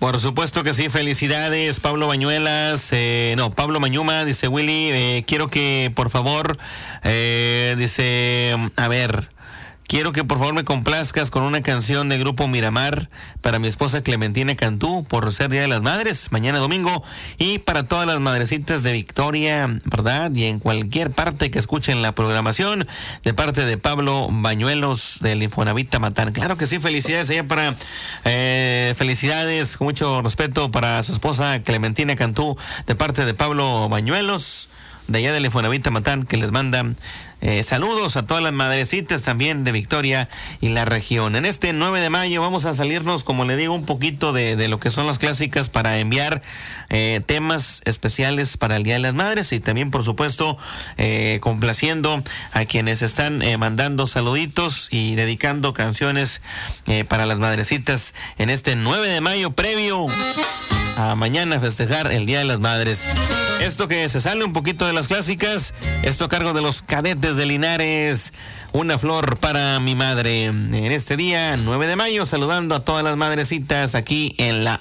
Por supuesto que sí, felicidades, Pablo Bañuelas, Pablo Mañuma, dice Willy, quiero que por favor, quiero que por favor me complazcas con una canción de Grupo Miramar para mi esposa Clementina Cantú por ser Día de las Madres, mañana domingo, y para todas las madrecitas de Victoria, ¿verdad? Y en cualquier parte que escuchen la programación, de parte de Pablo Bañuelos del Infonavit Tamatán. Claro que sí, felicidades felicidades, con mucho respeto para su esposa Clementina Cantú, de parte de Pablo Bañuelos, de allá del Infonavit Tamatán, que les mandan saludos a todas las madrecitas también de Victoria y la región. En este 9 de mayo vamos a salirnos, como le digo, un poquito de lo que son las clásicas para enviar temas especiales para el Día de las Madres, y también, por supuesto, complaciendo a quienes están mandando saluditos y dedicando canciones para las madrecitas en este 9 de mayo previo a mañana festejar el Día de las Madres. Esto que se sale un poquito de las clásicas, esto a cargo de los Cadetes de Linares, Una flor para mi madre. En este día, 9 de mayo, saludando a todas las madrecitas aquí en la